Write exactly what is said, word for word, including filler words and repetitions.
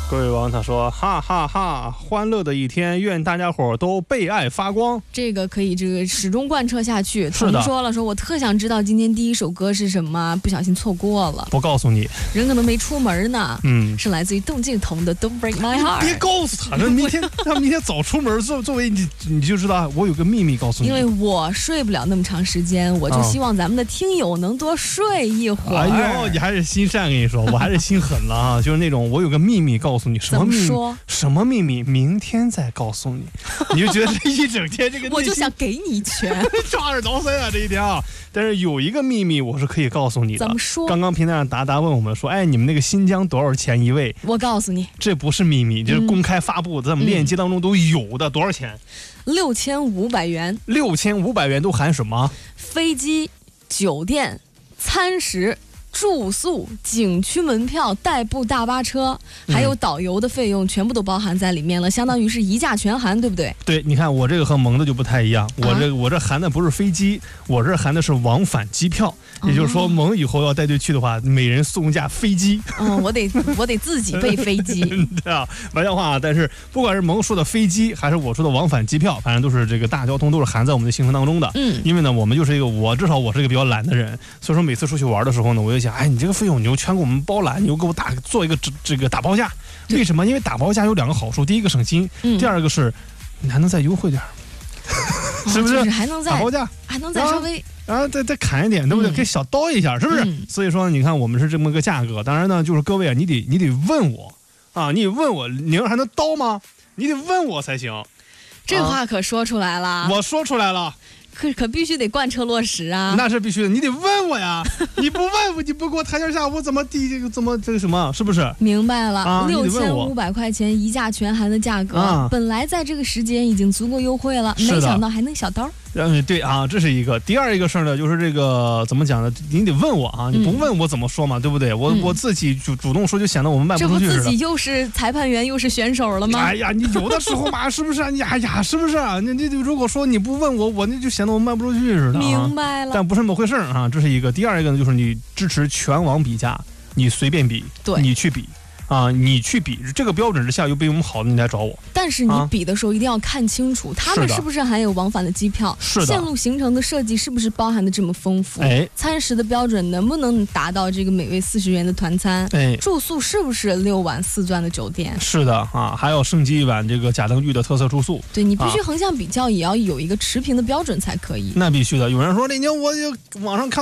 各位网友他说哈哈哈，欢乐的一天，愿大家伙都被爱发光。 这个可以这个始终贯彻下去。 是的， 彤说了，说我特想知道今天第一首歌是什么，不小心错过了。 不告诉你， 人可能没出门呢。 嗯， 是来自于窦靖童的 Don't Break My Heart。 别告诉他，那明天他明天早出门，作作为你你就知道我有个秘密告诉你。 因为我睡不了那么长时间，我就希望咱们的听友能多睡一会儿。 哎呦，你还是心善，跟你说，我还是心狠了啊！就是那种我有个秘密告诉你，什么秘密？什么秘密？明天再告诉你。你就觉得这一整天这个， 我就想给你一拳， 抓耳挠腮啊！这一天啊，但是有一个秘密我是可以告诉你的。 怎么说？ 刚刚平台上达达问我们说，哎，你们那个新疆多少钱一位？ 我告诉你， 这不是秘密，就是公开发布的，在我们链接当中都有的。嗯、多少钱？ 六千五百元。 六千五百元都含什么？ 飞机、酒店、餐食、住宿、景区门票、代步大巴车，还有导游的费用，全部都包含在里面了，相当于是一价全含，对不对？ 对，你看我这个和萌的就不太一样，我这、啊、我这含的不是飞机，我这含的是往返机票，也就是说，萌以后要带队去的话，每人送架飞机。 嗯，我得我得自己备飞机。 对啊，玩笑话啊！但是不管是萌说的飞机，还是我说的往返机票，反正都是这个大交通都是含在我们的行程当中的。嗯，因为呢，我们就是一个我至少我是一个比较懒的人，所以说每次出去玩的时候呢，我就想，哎，你这个费用你就全给我们包揽，你就给我打做一个这这个打包价。为什么？因为打包价有两个好处，第一个省心，嗯、第二个是你还能再优惠点。 哦、 是不是？ 就是还能再打包价， 还能再稍微， 然后、啊、再再砍一点，对不对？嗯、可以小刀一下，是不是？嗯、所以说，你看我们是这么个价格。当然呢，就是各位啊，你得你得问我啊，你得问我，宁儿还能刀吗？你得问我才行。 这话可说出来了， 啊、我说出来了。 可可必须得贯彻落实啊！ 那是必须的，你得问我呀！你不问我，你不给我台阶下，我怎么递这个怎么这个什么？是不是？ 明白了，六千五百块钱一价全含的价格，啊、本来在这个时间已经足够优惠了，没想到还能小刀。 嗯，对啊，这是一个。第二一个事儿呢，就是这个怎么讲呢？你得问我啊，你不问我怎么说嘛，嗯、对不对？我、嗯、我自己主主动说，就显得我们卖不出去似的。 这不自己又是裁判员又是选手了吗？ 哎呀，你有的时候嘛，是不是？你哎呀，是不是？你你如果说你不问我，我那就显得我卖不出去似的、啊。 明白了。 但不是那么回事啊，这是一个。第二一个呢，就是你支持全网比价，你随便比， 对， 你去比。啊，你去比这个标准之下又比我们好的，你来找我。 但是你比的时候一定要看清楚，啊、他们是不是还有往返的机票？ 是的。 线路行程的设计是不是包含的这么丰富？ 哎， 餐食的标准能不能达到这个每位四十元的团餐？ 哎， 住宿是不是六晚四钻的酒店？ 是的啊，还要升级一晚这个贾登峪的特色住宿。 对，你必须横向比较，也要有一个持平的标准才可以。 那必须的。有人说那年我就网上看。